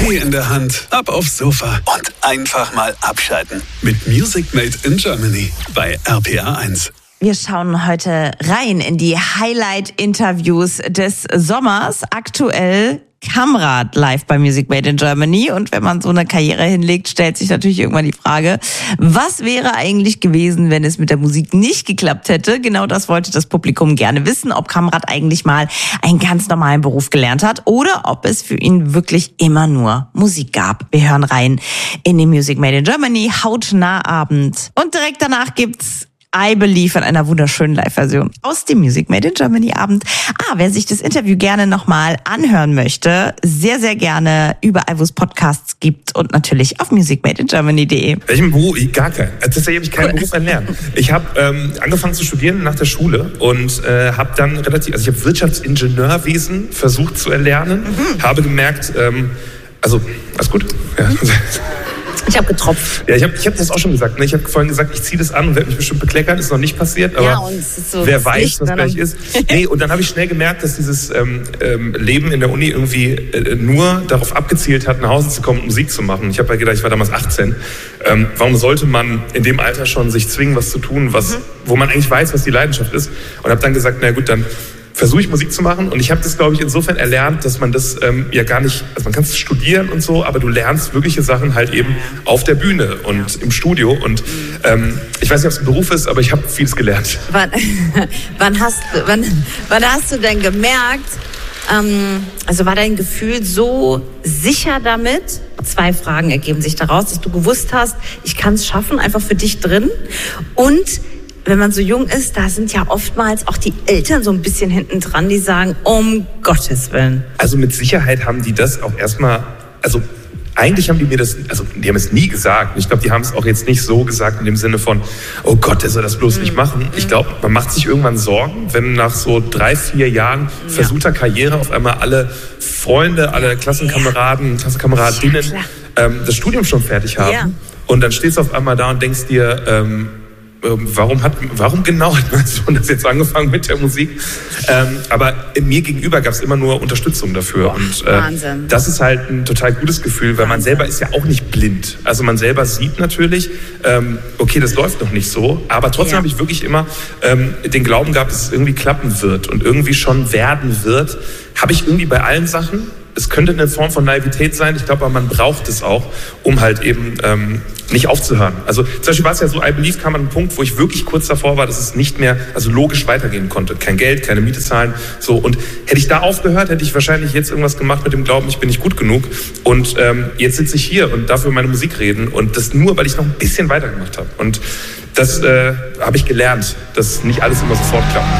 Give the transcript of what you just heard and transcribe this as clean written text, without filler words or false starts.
Tee in der Hand, ab aufs Sofa und einfach mal abschalten. Mit Music Made in Germany bei RPA 1. Wir schauen heute rein in die Highlight-Interviews des Sommers. Aktuell Kamrat live bei Music Made in Germany. Und wenn man so eine Karriere hinlegt, stellt sich natürlich irgendwann die Frage, was wäre eigentlich gewesen, wenn es mit der Musik nicht geklappt hätte? Genau das wollte das Publikum gerne wissen, ob Kamrat eigentlich mal einen ganz normalen Beruf gelernt hat oder ob es für ihn wirklich immer nur Musik gab. Wir hören rein in den Music Made in Germany hautnah Abend. Und direkt danach gibt's I Believe in einer wunderschönen Live-Version aus dem Music Made in Germany Abend. Wer sich das Interview gerne nochmal anhören möchte, sehr, sehr gerne überall, wo es Podcasts gibt und natürlich auf musicmadeingermany.de. Welchen Beruf? Gar keinen. Tatsächlich habe ich keinen Beruf erlernt. Ich habe angefangen zu studieren nach der Schule und habe dann ich habe Wirtschaftsingenieurwesen versucht zu erlernen, habe gemerkt, alles gut? Ja. Ich habe getropft. Ja, ich hab das auch schon gesagt. Ne? Ich habe vorhin gesagt, ich ziehe das an und werde mich bestimmt bekleckern. Ist noch nicht passiert, aber ja, und es ist so, wer weiß, was gleich ist. Nee, und dann habe ich schnell gemerkt, dass dieses Leben in der Uni irgendwie nur darauf abgezielt hat, nach Hause zu kommen und Musik zu machen. Ich habe ja gedacht, ich war damals 18. Warum sollte man in dem Alter schon sich zwingen, was zu tun, wo man eigentlich weiß, was die Leidenschaft ist? Und habe dann gesagt, na gut, dann versuche ich Musik zu machen und ich habe das, glaube ich, insofern erlernt, dass man das ja gar nicht, also man kann es studieren und so, aber du lernst wirkliche Sachen halt eben auf der Bühne und im Studio und ich weiß nicht, ob es ein Beruf ist, aber ich habe vieles gelernt. Wann hast du denn gemerkt, war dein Gefühl so sicher damit? 2 Fragen ergeben sich daraus, dass du gewusst hast, ich kann es schaffen, einfach für dich drin und wenn man so jung ist, da sind ja oftmals auch die Eltern so ein bisschen hinten dran, die sagen, um Gottes Willen. Also mit Sicherheit haben die das auch erstmal, eigentlich haben die mir das, die haben es nie gesagt. Ich glaube, die haben es auch jetzt nicht so gesagt in dem Sinne von, oh Gott, der soll das bloß nicht machen. Ich glaube, man macht sich irgendwann Sorgen, wenn nach so 3-4 Jahren versuchter Karriere auf einmal alle Freunde, alle Klassenkameraden, Klassenkameradinnen das Studium schon fertig haben. Ja. Und dann stehst du auf einmal da und denkst dir, warum genau hat mein Sohn das jetzt angefangen mit der Musik? Aber mir gegenüber gab es immer nur Unterstützung dafür. Und Wahnsinn. Das ist halt ein total gutes Gefühl, weil man selber ist ja auch nicht blind. Also man selber sieht natürlich, okay, das läuft noch nicht so, aber trotzdem habe ich wirklich immer den Glauben gehabt, dass es irgendwie klappen wird und irgendwie schon werden wird. Habe ich irgendwie bei allen Sachen. Es könnte eine Form von Naivität sein, ich glaube, aber man braucht es auch, um halt eben nicht aufzuhören. Also zum Beispiel war es ja so, I Believe kam an einen Punkt, wo ich wirklich kurz davor war, dass es nicht mehr logisch weitergehen konnte. Kein Geld, keine Miete zahlen. So. Und hätte ich da aufgehört, hätte ich wahrscheinlich jetzt irgendwas gemacht mit dem Glauben, ich bin nicht gut genug. Und jetzt sitze ich hier und darf über meine Musik reden und das nur, weil ich noch ein bisschen weitergemacht habe. Und das habe ich gelernt, dass nicht alles immer sofort klappt.